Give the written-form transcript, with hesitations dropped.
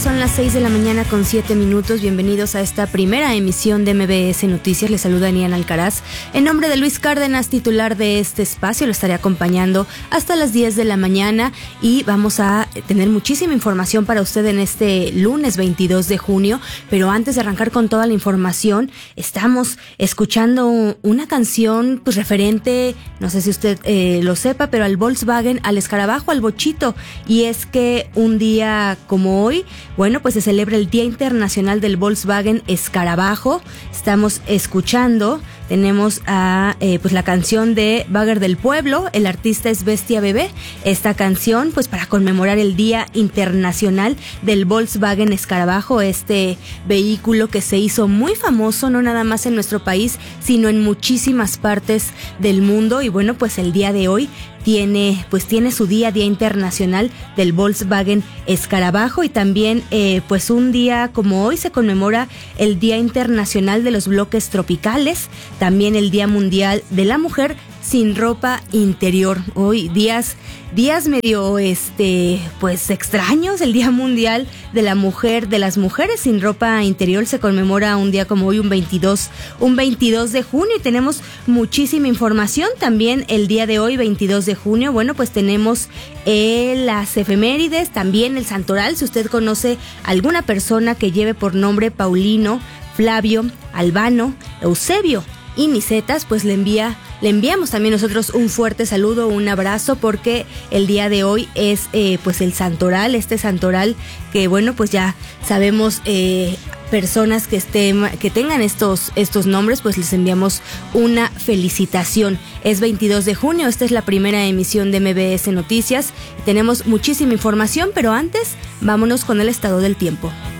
son las 6 de la mañana con 7 minutos. Bienvenidos a esta primera emisión de MBS Noticias. Les saluda Nian Alcaraz. En nombre de Luis Cárdenas, titular de este espacio, lo estaré acompañando hasta las 10 de la mañana y vamos a tener muchísima información para usted en este lunes 22 de junio. Pero antes de arrancar con toda la información, estamos escuchando una canción pues referente, no sé si usted lo sepa, pero al Volkswagen, al escarabajo, al bochito. Y es que un día como hoy, bueno, pues se celebra el Día Internacional del Volkswagen Escarabajo. Estamos escuchando, tenemos a pues la canción de Bagger del Pueblo, el artista es Bestia Bebé. Esta canción pues para conmemorar el Día Internacional del Volkswagen Escarabajo, este vehículo que se hizo muy famoso no nada más en nuestro país, sino en muchísimas partes del mundo. Y bueno, pues el día de hoy tiene su Día Internacional del Volkswagen Escarabajo. Y también pues un día como hoy se conmemora el Día Internacional de los Bloques Tropicales, también el Día Mundial de la Mujer sin ropa interior. Hoy días medio pues extraños. El Día Mundial de la Mujer, de las mujeres sin ropa interior, se conmemora un día como hoy, un 22 de junio, y tenemos muchísima información. También el día de hoy, 22 de junio, bueno, pues tenemos las efemérides, también el santoral. Si usted conoce alguna persona que lleve por nombre Paulino, Flavio, Albano, Eusebio y Nicetas, pues le enviamos también nosotros un fuerte saludo, un abrazo, porque el día de hoy es pues el santoral, este santoral que bueno, pues ya sabemos, personas que tengan estos nombres, pues les enviamos una felicitación. Es 22 de junio, esta es la primera emisión de MBS Noticias. Tenemos muchísima información, pero antes vámonos con el estado del tiempo.